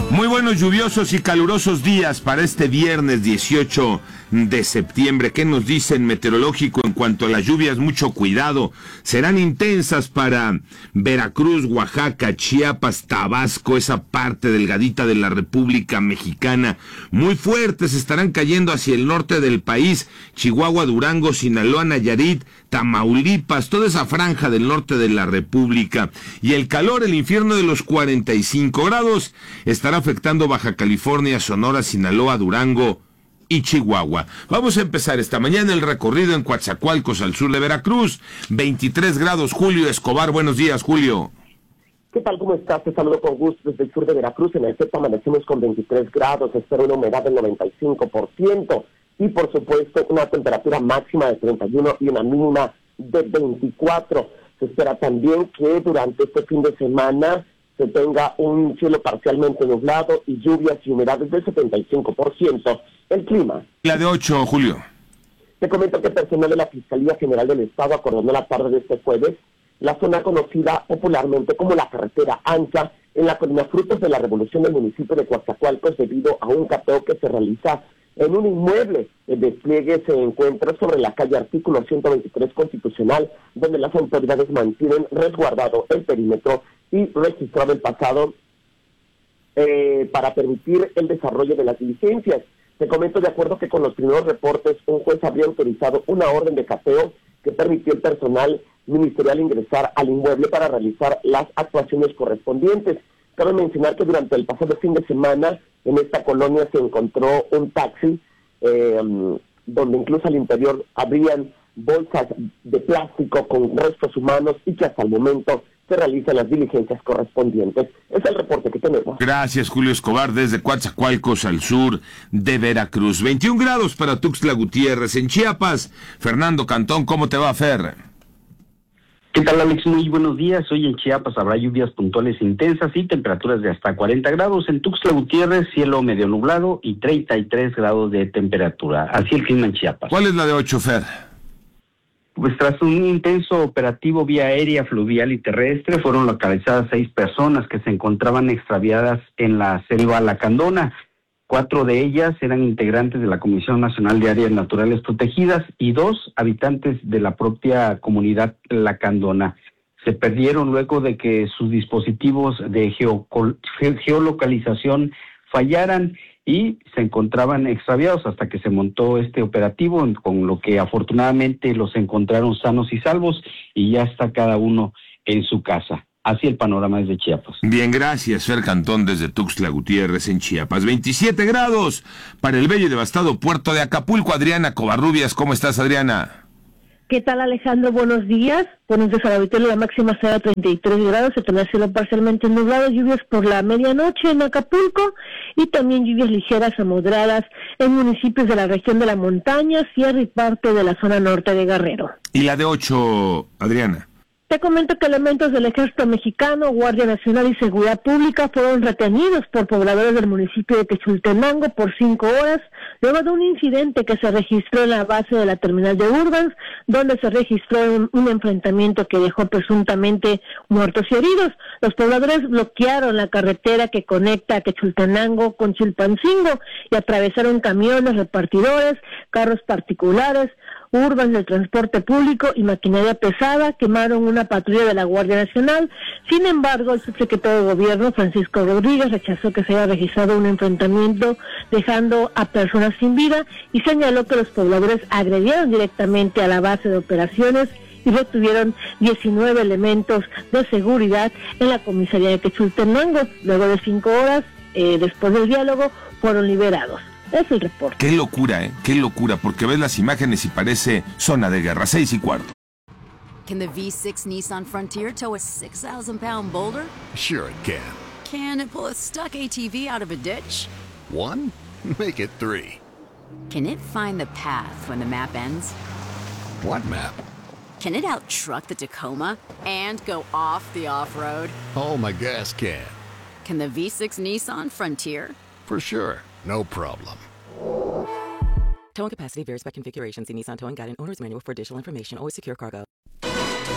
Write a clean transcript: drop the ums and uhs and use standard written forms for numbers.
Muy buenos, lluviosos y calurosos días para este viernes 18 de septiembre. ¿Qué nos dicen meteorológico en cuanto a las lluvias? Mucho cuidado. Serán intensas para Veracruz, Oaxaca, Chiapas, Tabasco, esa parte delgadita de la República Mexicana. Muy fuertes estarán cayendo hacia el norte del país. Chihuahua, Durango, Sinaloa, Nayarit, Tamaulipas, toda esa franja del norte de la República. Y el calor, el infierno de los 45 grados, estará afectando Baja California, Sonora, Sinaloa, Durango y Chihuahua. Vamos a empezar esta mañana el recorrido en Coatzacoalcos, al sur de Veracruz. 23 grados, Julio Escobar. Buenos días, Julio. ¿Qué tal? ¿Cómo estás? Te saludo con gusto desde el sur de Veracruz. En efecto, amanecimos con 23 grados, espera una humedad del 95% y, por supuesto, una temperatura máxima de 31 y una mínima de 24. Se espera también que durante este fin de semana se tenga un cielo parcialmente nublado y lluvias y humedades del 75%. El clima. La de 8, Julio. Te comento que personal de la Fiscalía General del Estado acordonó la tarde de este jueves la zona conocida popularmente como la Carretera Ancha en la colina Frutos de la Revolución del municipio de Coatzacoalcos debido a un cateo que se realiza en un inmueble. El despliegue se encuentra sobre la calle Artículo 123 Constitucional, donde las autoridades mantienen resguardado el perímetro y registrado el pasado para permitir el desarrollo de las diligencias. Te comento, de acuerdo que con los primeros reportes, un juez habría autorizado una orden de cateo que permitió al personal ministerial ingresar al inmueble para realizar las actuaciones correspondientes. Cabe mencionar que durante el pasado fin de semana en esta colonia se encontró un taxi donde incluso al interior habrían bolsas de plástico con restos humanos y que hasta el momento se realizan las diligencias correspondientes. Es el reporte que tenemos. Gracias, Julio Escobar, desde Coatzacoalcos, al sur de Veracruz. 21 grados para Tuxtla Gutiérrez. En Chiapas, Fernando Cantón, ¿cómo te va, Fer? ¿Qué tal, Alex? Muy buenos días. Hoy en Chiapas habrá lluvias puntuales intensas y temperaturas de hasta 40 grados. En Tuxtla Gutiérrez, cielo medio nublado y 33 grados de temperatura. Así el clima en Chiapas. ¿Cuál es la de 8, Fer? Pues tras un intenso operativo vía aérea, fluvial y terrestre, fueron localizadas 6 personas que se encontraban extraviadas en la selva lacandona. 4 de ellas eran integrantes de la Comisión Nacional de Áreas Naturales Protegidas y 2 habitantes de la propia comunidad lacandona. Se perdieron luego de que sus dispositivos de geolocalización fallaran y se encontraban extraviados hasta que se montó este operativo, con lo que afortunadamente los encontraron sanos y salvos y ya está cada uno en su casa. Así el panorama desde Chiapas. Bien, gracias, Fer Cantón, desde Tuxtla Gutiérrez, en Chiapas. 27 grados para el bello y devastado puerto de Acapulco. Adriana Covarrubias, ¿cómo estás, Adriana? ¿Qué tal, Alejandro? Buenos días. Buenos días al auditorio. La máxima será 33 grados. Se tendrá cielo parcialmente nublado, lluvias por la medianoche en Acapulco y también lluvias ligeras a moderadas en municipios de la región de la montaña, sierra y parte de la zona norte de Guerrero. ¿Y la de 8, Adriana? Te comento que elementos del Ejército Mexicano, Guardia Nacional y Seguridad Pública fueron retenidos por pobladores del municipio de Quechultenango por 5 horas, luego de un incidente que se registró en la base de la terminal de Urbans, donde se registró un enfrentamiento que dejó presuntamente muertos y heridos. Los pobladores bloquearon la carretera que conecta a Quechultenango con Chilpancingo y atravesaron camiones, repartidores, carros particulares, urbans del transporte público y maquinaria pesada, quemaron una patrulla de la Guardia Nacional. Sin embargo, el subsecretario de Gobierno, Francisco Rodríguez, rechazó que se haya registrado un enfrentamiento dejando a personas sin vida y señaló que los pobladores agredieron directamente a la base de operaciones y retuvieron 19 elementos de seguridad en la comisaría de Quechultenango. Luego de 5 horas, después del diálogo, fueron liberados. Es el reporte. Qué locura, qué locura, porque ves las imágenes y parece zona de guerra. 6:15. Can the V6 Nissan Frontier tow a 6,000-pound boulder? Sure it can. Can it pull a stuck ATV out of a ditch? 1? Make it 3. Can it find the path when the map ends? What map? Can it out-truck the Tacoma and go off the off-road? Oh, my gas can. Can the V6 Nissan Frontier? For sure. No problem. Towing capacity varies by configuration. See Nissan Towing Guide and Owner's Manual for additional information. Always secure cargo.